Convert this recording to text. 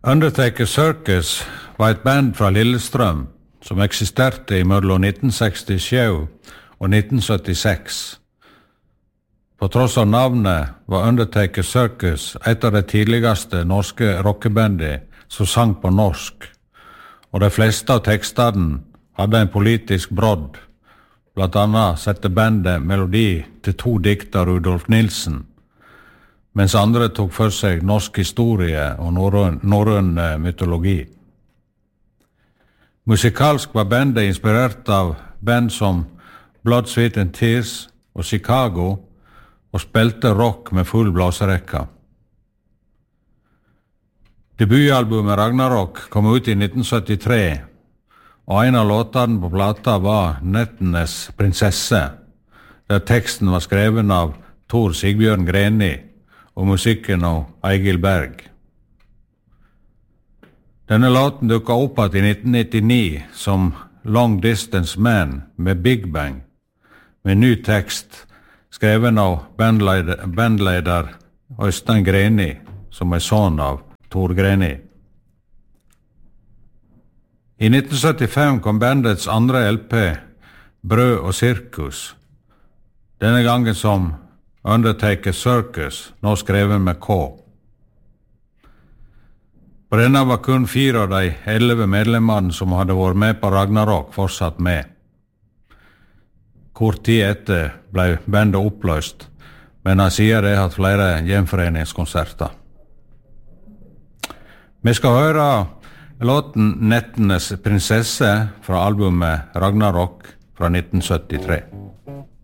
Undertaker Circus var et band fra Lillestrøm som eksisterte mellom 1967 og 1976. På tross av navnet var Undertaker Circus et av de tidligste norske rockebandene som sang på norsk, og de fleste av tekstene hadde en politisk brodd. Blant annet sette bandet melodi til 2 dikt av Rudolf Nilsen, mens andre tok for seg norsk historie og norrøn mytologi. Musikalsk var bandet inspirert av band som Blood, Sweat and Tears og Chicago, og spilte rock med full blåserekka. Debutalbumet Ragnarok kom ut i 1973, og en av låtene på plata var Nettenes prinsesse, der teksten var skreven av Tor Sigbjørn Greni og musikken av Egil Berg. Denne låten dukket opp i 1999 som Long Distance Man med Big Bang, med ny tekst skreven av bandleder Øystein Greni, som er sønn av Tor Greni. I 1975 kom bandets andre LP, Brød og Sirkus, denne gangen som Undertaker Circus, nå skrevet med K. På denne var kun 4 av de 11 medlemmene som hadde vært med på Ragnarok fortsatt med. Kort tid etter ble bandet oppløst, men har siden det hatt flere gjenforeningskonserter. Vi skal høre låten Nettenes prinsesse fra albumet Ragnarok fra 1973.